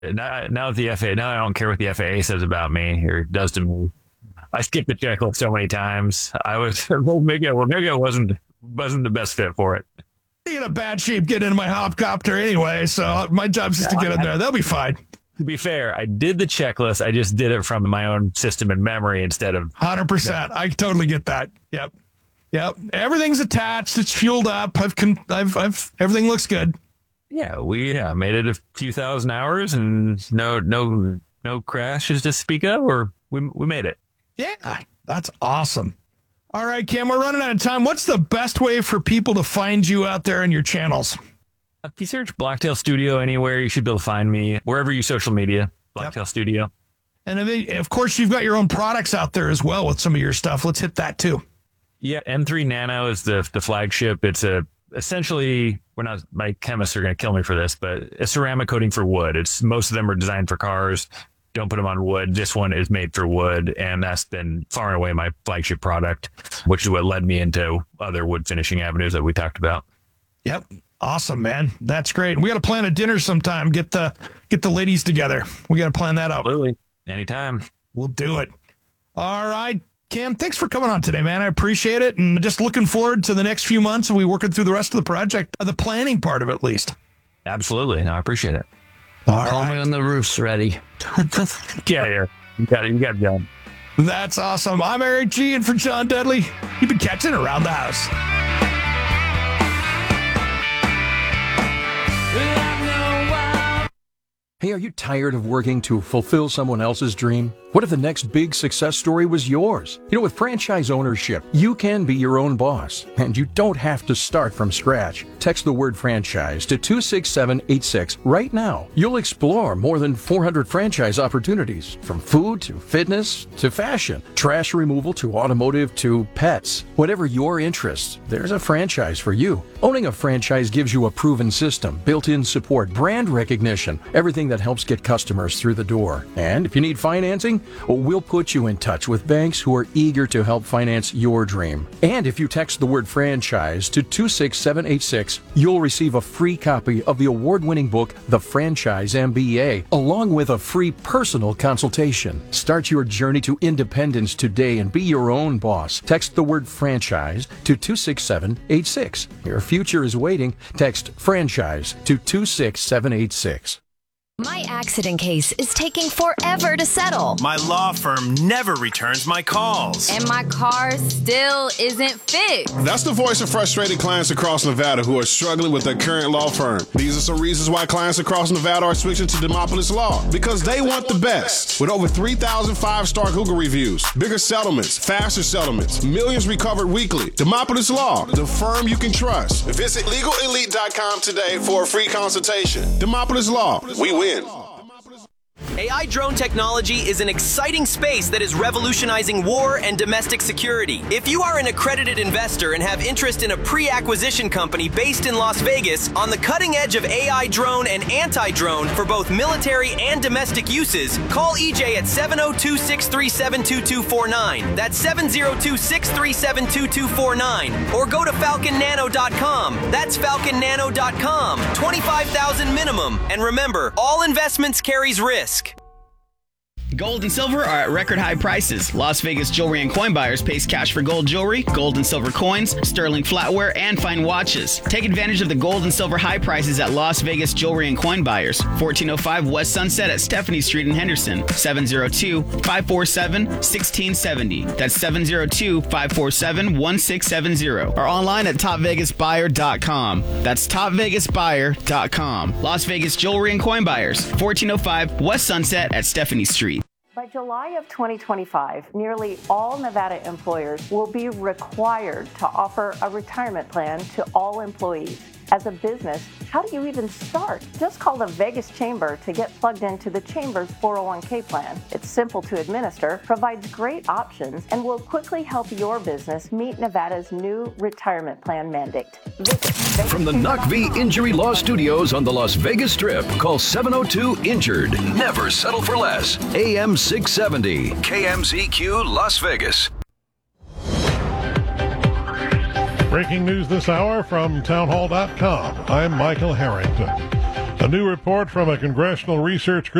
Now the FAA, now I don't care what the FAA says about me or does to me. I skipped the checklist so many times. I was maybe I wasn't the best fit for it. In a bad shape getting into my hopcopter anyway, so my job's just to get in there. They'll be fine. To be fair, I did the checklist. I just did it from my own system and memory instead of 100%. I totally get that. Yep. Everything's attached. It's fueled up. I've everything looks good. Yeah, we made it a few thousand hours and no crashes to speak of, or we made it. Yeah, that's awesome. All right, Cam, we're running out of time. What's the best way for people to find you out there in your channels? If you search Blacktail Studio anywhere, you should be able to find me. Wherever you social media, Blacktail Studio. And of course, you've got your own products out there as well with some of your stuff. Let's hit that too. Yeah, M3 Nano is the flagship. It's essentially, my chemists are going to kill me for this, but a ceramic coating for wood. Most of them are designed for cars. Don't put them on wood. This one is made for wood, and that's been far and away my flagship product, which is what led me into other wood finishing avenues that we talked about. Yep. Awesome, man. That's great. We got to plan a dinner sometime. Get the ladies together. We got to plan that out. Absolutely. Anytime. We'll do it. All right. Cam, thanks for coming on today, man. I appreciate it. And just looking forward to the next few months and we working through the rest of the project, the planning part of it at least. Absolutely. No, I appreciate it. Call me when the roof's ready. Get here. You got it done. That's awesome. I'm Eric G, and for John Dudley, you've been catching Around the House. Hey, are you tired of working to fulfill someone else's dream? What if the next big success story was yours? You know, with franchise ownership, you can be your own boss, and you don't have to start from scratch. Text the word franchise to 26786 right now. You'll explore more than 400 franchise opportunities, from food to fitness to fashion, trash removal to automotive to pets. Whatever your interests, there's a franchise for you. Owning a franchise gives you a proven system, built-in support, brand recognition, everything that helps get customers through the door. And if you need financing, we'll put you in touch with banks who are eager to help finance your dream. And if you text the word franchise to 26786, you'll receive a free copy of the award-winning book, The Franchise MBA, along with a free personal consultation. Start your journey to independence today and be your own boss. Text the word franchise to 26786. Your future is waiting. Text franchise to 26786. My accident case is taking forever to settle. My law firm never returns my calls. And my car still isn't fixed. That's the voice of frustrated clients across Nevada who are struggling with their current law firm. These are some reasons why clients across Nevada are switching to Demopolis Law. Because they want the best. With over 3,000 5-star Google reviews, bigger settlements, faster settlements, millions recovered weekly. Demopolis Law, the firm you can trust. Visit LegalElite.com today for a free consultation. Demopolis Law, we win. AI drone technology is an exciting space that is revolutionizing war and domestic security. If you are an accredited investor and have interest in a pre-acquisition company based in Las Vegas on the cutting edge of AI drone and anti-drone for both military and domestic uses, call EJ at 702-637-2249. That's 702-637-2249. Or go to falconnano.com. That's falconnano.com. $25,000 minimum. And remember, all investments carries risk. Gold and silver are at record high prices. Las Vegas Jewelry and Coin Buyers pays cash for gold jewelry, gold and silver coins, sterling flatware, and fine watches. Take advantage of the gold and silver high prices at Las Vegas Jewelry and Coin Buyers, 1405 West Sunset at Stephanie Street in Henderson, 702-547-1670. That's 702-547-1670. Or online at topvegasbuyer.com. That's topvegasbuyer.com. Las Vegas Jewelry and Coin Buyers, 1405 West Sunset at Stephanie Street. By July of 2025, nearly all Nevada employers will be required to offer a retirement plan to all employees. As a business, how do you even start? Just call the Vegas Chamber to get plugged into the Chamber's 401k plan. It's simple to administer, provides great options, and will quickly help your business meet Nevada's new retirement plan mandate. From the Knock V Injury Law Studios on the Las Vegas Strip, call 702-INJURED. Never settle for less. AM 670, KMZQ Las Vegas. Breaking news this hour from townhall.com. I'm Michael Harrington. A new report from a congressional research group